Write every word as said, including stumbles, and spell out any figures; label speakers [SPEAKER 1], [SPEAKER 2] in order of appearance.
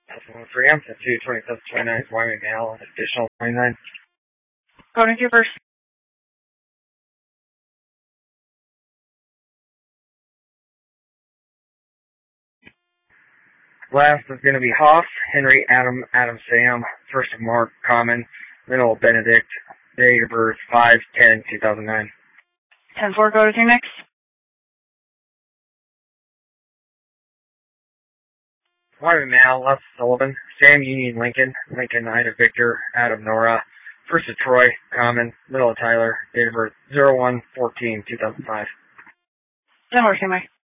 [SPEAKER 1] That's one three M, that's two twenty-seven twenty-nine, Wyoming male, additional twenty-nine.
[SPEAKER 2] Going to your first.
[SPEAKER 1] Last is going to be Hoff, Henry, Adam, Adam, Sam, first of Mark, Common, middle of Benedict, date of birth five ten two thousand nine.
[SPEAKER 2] ten four, go to your next.
[SPEAKER 1] Wyoming male, Les Sullivan, Sam, Union, Lincoln, Lincoln, Ida, Victor, Adam, Nora, first of Troy, Common, middle of Tyler, date of birth zero one fourteen two thousand five.
[SPEAKER 2] ten four, Mike.